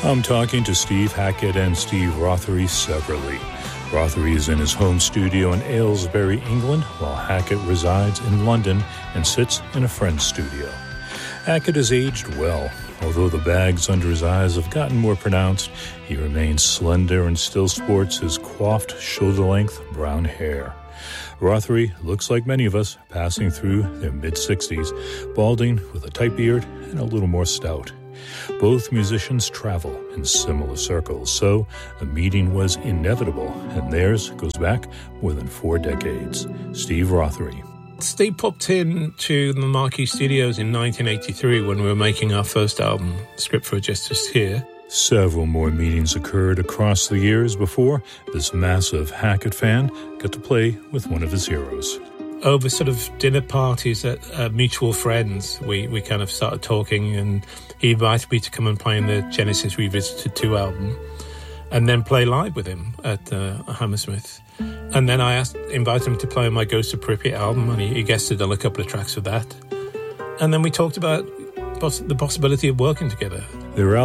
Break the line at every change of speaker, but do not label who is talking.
I'm talking to Steve Hackett and Steve Rothery separately. Rothery is in his home studio in Aylesbury, England, while Hackett resides in London and sits in a friend's studio. Hackett has aged well. Although the bags under his eyes have gotten more pronounced, he remains slender and still sports his coiffed, shoulder-length brown hair. Rothery looks like many of us, passing through their mid-60s, balding with a tight beard and a little more stout. Both musicians travel in similar circles, so a meeting was inevitable, and theirs goes back more than 4 decades. Steve Rothery.
Steve popped in to the Marquee Studios in 1983 when we were making our first album, Script for a Justice Here.
Several more meetings occurred across the years before this massive Hackett fan got to play with one of his heroes.
Over sort of dinner parties at mutual friends, we kind of started talking, and he invited me to come and play in the Genesis Revisited 2 album and then play live with him at Hammersmith. And then I invited him to play on my Ghost of Pripyat album, and he guested on a couple of tracks of that. And then we talked about the possibility of working together.
They were